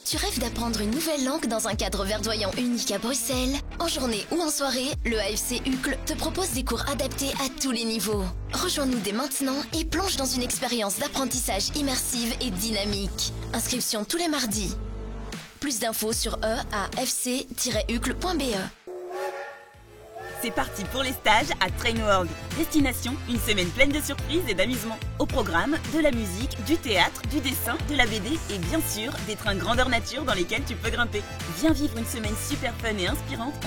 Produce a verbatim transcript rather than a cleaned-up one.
Tu rêves d'apprendre une nouvelle langue dans un cadre verdoyant unique à Bruxelles? En journée ou en soirée, le A F C Uccle te propose des cours adaptés à tous les niveaux. Rejoins-nous dès maintenant et plonge dans une expérience d'apprentissage immersive et dynamique. Inscription tous les mardis. Plus d'infos sur e a f c tiret uccle point b e. C'est parti pour les stages à Trainworld. Destination, une semaine pleine de surprises et d'amusement. Au programme, de la musique, du théâtre, du dessin, de la B D et bien sûr, des trains grandeur nature dans lesquels tu peux grimper. Viens vivre une semaine super fun et inspirante